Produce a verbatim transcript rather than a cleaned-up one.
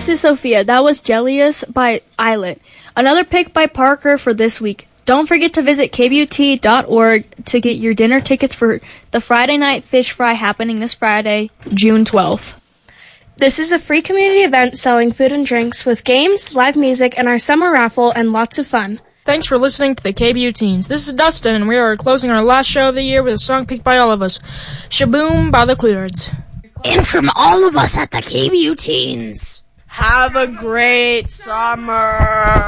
this is Sophia. That was Jellius by Islet. Another pick by Parker for this week. Don't forget to visit K B U T dot org to get your dinner tickets for the Friday Night Fish Fry happening this Friday, June twelfth. This is a free community event selling food and drinks with games, live music, and our summer raffle, and lots of fun. Thanks for listening to the K B U Teens. This is Dustin, and we are closing our last show of the year with a song picked by all of us, Shaboom by the Cluedards. And from all of us at the K B U Teens, have a great summer.